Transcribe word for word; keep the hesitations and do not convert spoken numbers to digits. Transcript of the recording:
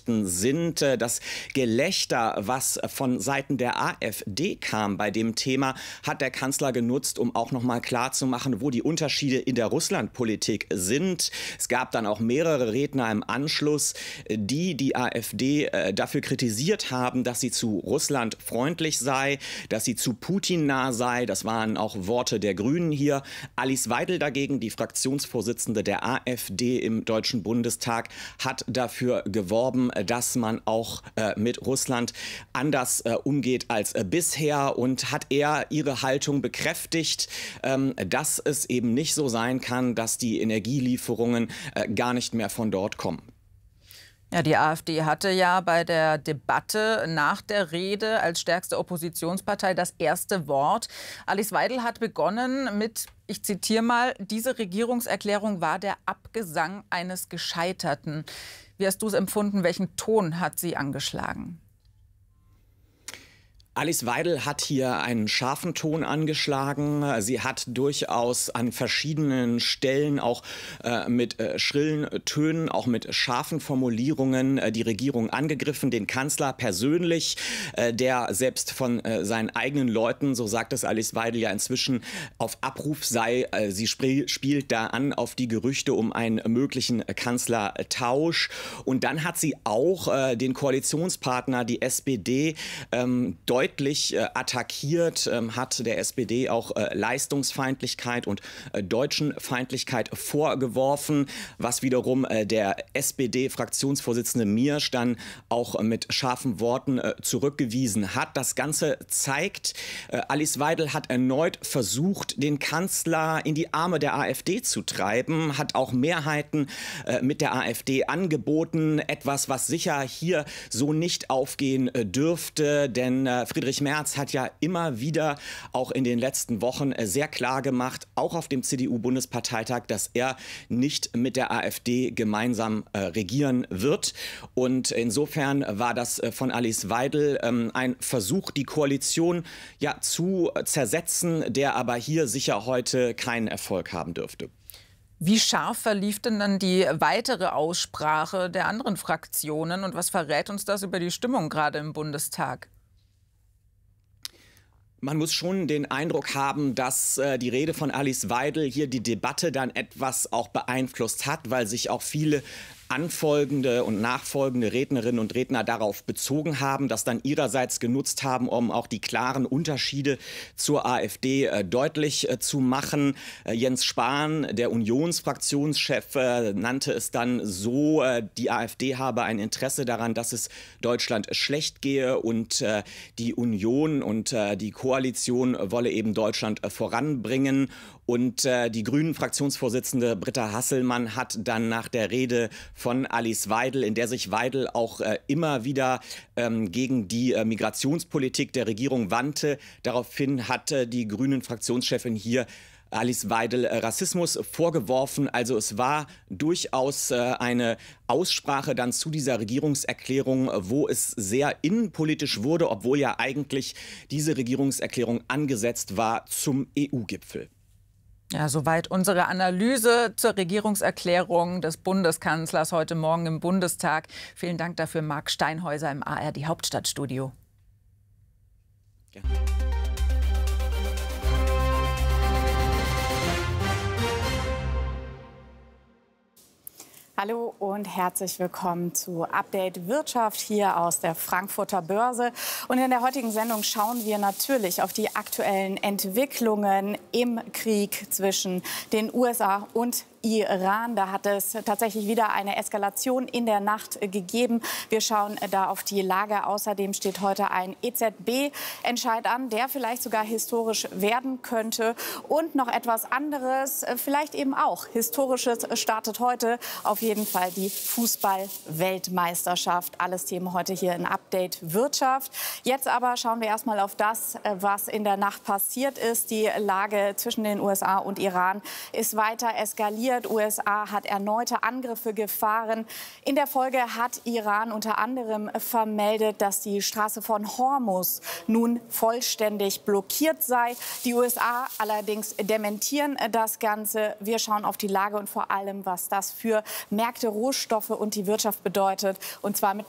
Nachrichten sind. Das Gelächter, was von Seiten der AfD kam bei dem Thema, hat der Kanzler genutzt, um auch noch mal klarzumachen, wo die Unterschiede in der Russlandpolitik sind. Es gab dann auch mehrere Redner im Anschluss, die die AfD äh, dafür kritisiert haben, dass sie zu Russland freundlich sei, dass sie zu Putin nah sei. Das waren auch Worte der Grünen hier. Alice Weidel dagegen, die Fraktionsvorsitzende der AfD im Deutschen Bundestag, hat dafür geworben, dass man auch äh, mit Russland anders äh, umgeht als äh, bisher und hat eher ihre Haltung bekräftigt, ähm, dass es eben nicht so sein kann, dass die Energielieferungen äh, gar nicht mehr von dort kommen. Ja, die AfD hatte ja bei der Debatte nach der Rede als stärkste Oppositionspartei das erste Wort. Alice Weidel hat begonnen mit, ich zitiere mal, diese Regierungserklärung war der Abgesang eines Gescheiterten. Wie hast du es empfunden? Welchen Ton hat sie angeschlagen? Alice Weidel hat hier einen scharfen Ton angeschlagen. Sie hat durchaus an verschiedenen Stellen auch äh, mit äh, schrillen Tönen, auch mit scharfen Formulierungen äh, die Regierung angegriffen, den Kanzler persönlich, äh, der selbst von äh, seinen eigenen Leuten, so sagt es Alice Weidel ja inzwischen, auf Abruf sei. Äh, sie sp spielt da an auf die Gerüchte um einen möglichen Kanzlertausch. Und dann hat sie auch äh, den Koalitionspartner, die S P D, ähm, deutlich deutlich äh, attackiert, ähm, hat der S P D auch äh, Leistungsfeindlichkeit und äh, Deutschenfeindlichkeit vorgeworfen, was wiederum äh, der S P D-Fraktionsvorsitzende Miersch dann auch äh, mit scharfen Worten äh, zurückgewiesen hat. Das Ganze zeigt, äh, Alice Weidel hat erneut versucht, den Kanzler in die Arme der AfD zu treiben, hat auch Mehrheiten äh, mit der AfD angeboten, etwas, was sicher hier so nicht aufgehen äh, dürfte, denn äh, Friedrich Merz hat ja immer wieder auch in den letzten Wochen sehr klar gemacht, auch auf dem C D U-Bundesparteitag, dass er nicht mit der AfD gemeinsam äh, regieren wird. Und insofern war das äh, von Alice Weidel ähm, ein Versuch, die Koalition ja zu zersetzen, der aber hier sicher heute keinen Erfolg haben dürfte. Wie scharf verlief denn dann die weitere Aussprache der anderen Fraktionen und was verrät uns das über die Stimmung gerade im Bundestag? Man muss schon den Eindruck haben, dass äh, die Rede von Alice Weidel hier die Debatte dann etwas auch beeinflusst hat, weil sich auch viele anfolgende und nachfolgende Rednerinnen und Redner darauf bezogen haben, das dann ihrerseits genutzt haben, um auch die klaren Unterschiede zur AfD äh, deutlich äh, zu machen. Äh, Jens Spahn, der Unionsfraktionschef, äh, nannte es dann so, äh, die AfD habe ein Interesse daran, dass es Deutschland schlecht gehe und äh, die Union und äh, die Koalition wolle eben Deutschland äh, voranbringen. Und äh, die Grünen-Fraktionsvorsitzende Britta Hasselmann hat dann nach der Rede von Alice Weidel, in der sich Weidel auch äh, immer wieder ähm, gegen die äh, Migrationspolitik der Regierung wandte, daraufhin hatte die Grünen-Fraktionschefin hier Alice Weidel äh, Rassismus vorgeworfen. Also es war durchaus äh, eine Aussprache dann zu dieser Regierungserklärung, wo es sehr innenpolitisch wurde, obwohl ja eigentlich diese Regierungserklärung angesetzt war zum E U-Gipfel. Ja, soweit unsere Analyse zur Regierungserklärung des Bundeskanzlers heute Morgen im Bundestag. Vielen Dank dafür, Marc Steinhäuser im A R D Hauptstadtstudio. Gerne. Hallo und herzlich willkommen zu Update Wirtschaft hier aus der Frankfurter Börse. Und in der heutigen Sendung schauen wir natürlich auf die aktuellen Entwicklungen im Krieg zwischen den U S A und Iran. Da hat es tatsächlich wieder eine Eskalation in der Nacht gegeben. Wir schauen da auf die Lage. Außerdem steht heute ein E Z B-Entscheid an, der vielleicht sogar historisch werden könnte. Und noch etwas anderes, vielleicht eben auch Historisches startet heute. Auf jeden Fall die Fußball-Weltmeisterschaft. Alles Themen heute hier in Update Wirtschaft. Jetzt aber schauen wir erstmal auf das, was in der Nacht passiert ist. Die Lage zwischen den U S A und Iran ist weiter eskaliert. U S A hat erneute Angriffe gefahren. In der Folge hat Iran unter anderem vermeldet, dass die Straße von Hormuz nun vollständig blockiert sei. Die U S A allerdings dementieren das Ganze. Wir schauen auf die Lage und vor allem, was das für Märkte, Rohstoffe und die Wirtschaft bedeutet. Und zwar mit